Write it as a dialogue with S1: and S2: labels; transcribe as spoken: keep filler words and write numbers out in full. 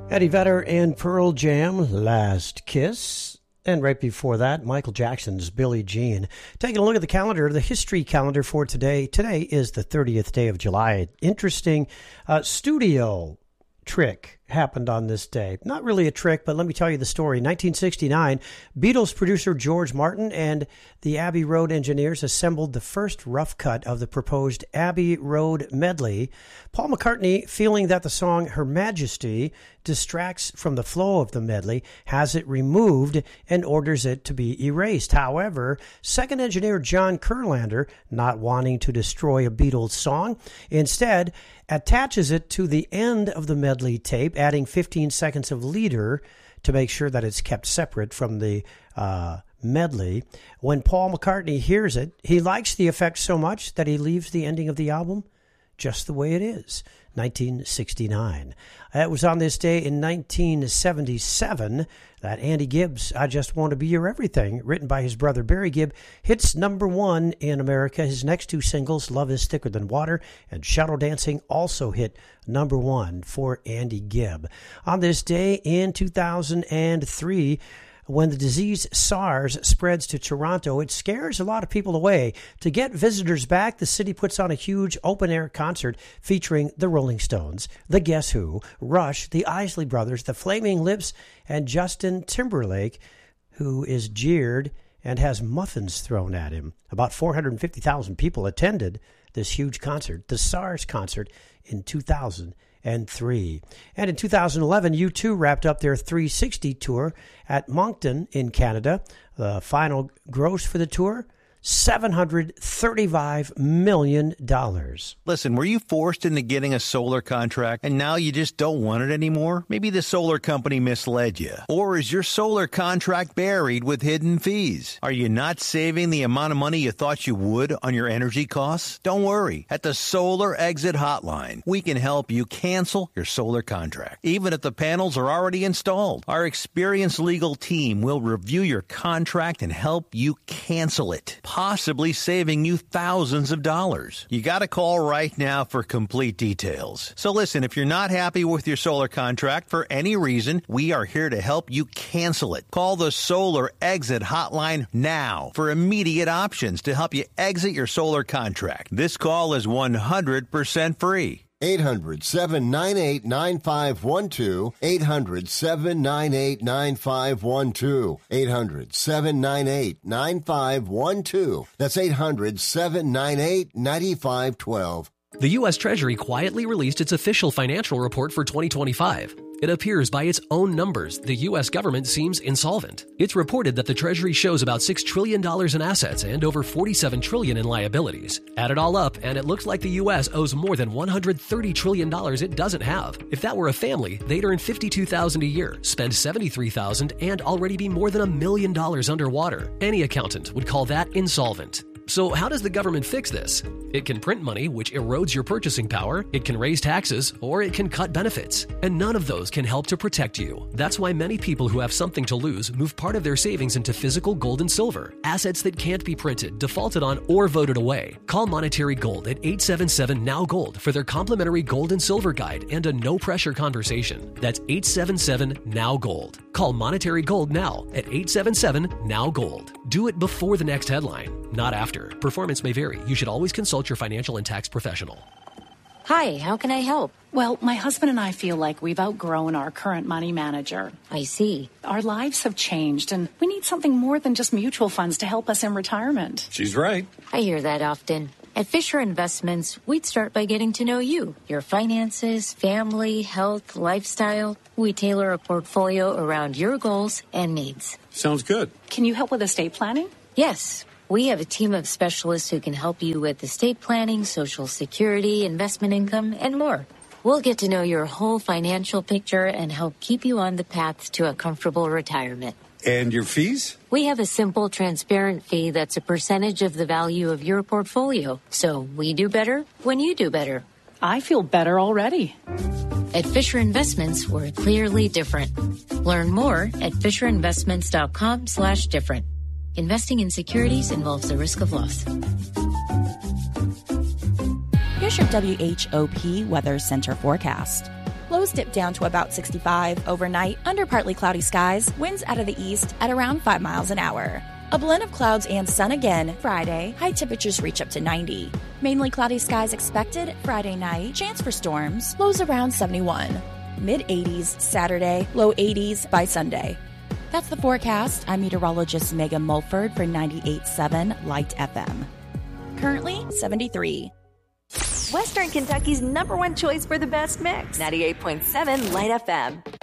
S1: Eddie Vedder and Pearl Jam, Last Kiss. And right before that, Michael Jackson's Billie Jean. Taking a look at the calendar, the history calendar for today. Today is the thirtieth day of July. Interesting uh, studio trick happened on this day. Not really a trick, but let me tell you the story. nineteen sixty-nine, Beatles producer George Martin and the Abbey Road engineers assembled the first rough cut of the proposed Abbey Road medley. Paul McCartney, feeling that the song Her Majesty distracts from the flow of the medley, has it removed and orders it to be erased. However, second engineer John Kurlander, not wanting to destroy a Beatles song, instead attaches it to the end of the medley tape, adding fifteen seconds of leader to make sure that it's kept separate from the uh, medley. When Paul McCartney hears it, he likes the effect so much that he leaves the ending of the album just the way it is. nineteen sixty-nine. It was on this day in nineteen seventy-seven that Andy Gibb's I Just Want to Be Your Everything, written by his brother Barry Gibb, hits number one in America. His next two singles, Love is Thicker Than Water and Shadow Dancing, also hit number one for Andy Gibb. On this day in two thousand three, when the disease SARS spreads to Toronto, it scares a lot of people away. To get visitors back, the city puts on a huge open-air concert featuring the Rolling Stones, the Guess Who, Rush, the Isley Brothers, the Flaming Lips, and Justin Timberlake, who is jeered and has muffins thrown at him. About four hundred fifty thousand people attended this huge concert, the SARS concert, in two thousand three. And in two thousand eleven, U two wrapped up their three sixty tour at Moncton in Canada. The final gross for the tour, seven hundred thirty-five million dollars.
S2: Listen, were you forced into getting a solar contract and now you just don't want it anymore? Maybe the solar company misled you. Or is your solar contract buried with hidden fees? Are you not saving the amount of money you thought you would on your energy costs? Don't worry. At the Solar Exit Hotline, we can help you cancel your solar contract, even if the panels are already installed. Our experienced legal team will review your contract and help you cancel it, possibly saving you thousands of dollars. You got to call right now for complete details. So listen, if you're not happy with your solar contract for any reason, we are here to help you cancel it. Call the Solar Exit Hotline now for immediate options to help you exit your solar contract. This call is one hundred percent free.
S3: eight hundred, seven nine eight, nine five one two. eight hundred, seven nine eight, nine five one two. eight hundred, seven nine eight, nine five one two. That's eight hundred, seven nine eight, nine five one two.
S4: The U S Treasury quietly released its official financial report for twenty twenty-five. It appears by its own numbers, the U S government seems insolvent. It's reported that the Treasury shows about six trillion dollars in assets and over forty-seven trillion dollars in liabilities. Add it all up, and it looks like the U S owes more than one hundred thirty trillion dollars it doesn't have. If that were a family, they'd earn fifty-two thousand dollars a year, spend seventy-three thousand dollars, and already be more than a million dollars underwater. Any accountant would call that insolvent. So how does the government fix this? It can print money, which erodes your purchasing power, it can raise taxes, or it can cut benefits. And none of those can help to protect you. That's why many people who have something to lose move part of their savings into physical gold and silver, assets that can't be printed, defaulted on, or voted away. Call Monetary Gold at eight seven seven, N O W Gold for their complimentary gold and silver guide and a no-pressure conversation. That's eight seven seven, N O W Gold. Call Monetary Gold now at eight seven seven, N O W Gold. Do it before the next headline, not after. Performance may vary. You should always consult your financial and tax professional.
S5: Hi, how can I help?
S6: Well, my husband and I feel like we've outgrown our current money manager.
S5: I see.
S6: Our lives have changed, and we need something more than just mutual funds to help us in retirement.
S7: She's right.
S5: I hear that often. At Fisher Investments, we'd start by getting to know you, your finances, family, health, lifestyle. We tailor a portfolio around your goals and needs.
S7: Sounds good.
S6: Can you help with estate planning?
S5: Yes. We have a team of specialists who can help you with estate planning, Social Security, investment income, and more. We'll get to know your whole financial picture and help keep you on the path to a comfortable retirement.
S7: And your fees?
S5: We have a simple, transparent fee that's a percentage of the value of your portfolio. So we do better when you do better.
S6: I feel better already.
S5: At Fisher Investments, we're clearly different. Learn more at FisherInvestments.com slash different. Investing in securities involves the risk of loss.
S8: Here's your W H O P Weather Center forecast.
S7: Lows dip down to about sixty-five. Overnight, under partly cloudy skies, winds out of the east at around five miles an hour. A blend of clouds and sun again Friday. High temperatures reach up to ninety. Mainly cloudy skies expected Friday night. Chance for storms. Lows around seventy-one. Mid-eighties Saturday. Low eighties by Sunday. That's the forecast. I'm meteorologist Megan Mulford for ninety-eight point seven Light F M. Currently seventy-three.
S8: Western Kentucky's number one choice for the best mix. ninety-eight point seven Light F M.